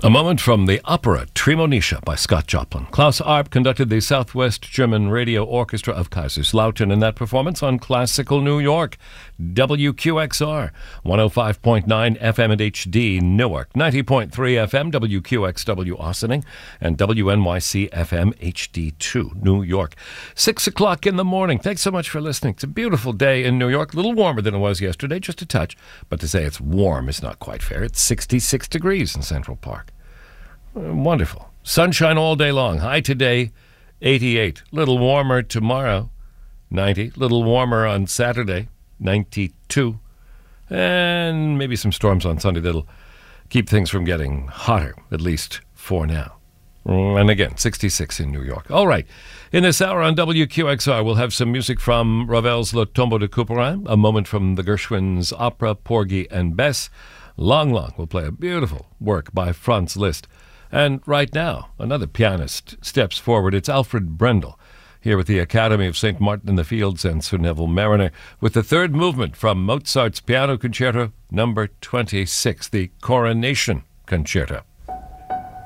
A moment from the opera Tremonisha by Scott Joplin. Klaus Arp conducted the Southwest German Radio Orchestra of Kaiserslautern in that performance on Classical New York. WQXR, 105.9 FM and HD Newark, 90.3 FM WQXW Ossining, and WNYC FM HD2 New York. 6 o'clock in the morning. Thanks so much for listening. It's a beautiful day in New York. A little warmer than it was yesterday, just a touch. But to say it's warm is not quite fair. It's 66 degrees in Central Park. Wonderful. Sunshine all day long. High today, 88. Little warmer tomorrow, 90. Little warmer on Saturday, 92. And maybe some storms on Sunday that'll keep things from getting hotter, at least for now. And again, 66 in New York. All right. In this hour on WQXR, we'll have some music from Ravel's Le Tombeau de Couperin, a moment from the Gershwin's opera Porgy and Bess. Long we'll play a beautiful work by Franz Liszt. And right now, another pianist steps forward. It's Alfred Brendel, here with the Academy of St. Martin in the Fields and Sir Neville Mariner, with the third movement from Mozart's Piano Concerto No. 26, the Coronation Concerto.